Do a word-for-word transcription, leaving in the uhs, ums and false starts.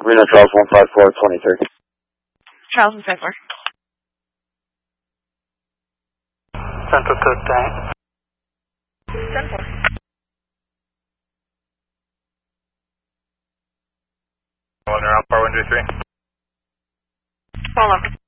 Reno Charles one five four twenty-three. Charles one five four. Central to tank. Central. One around four one two three. Follow.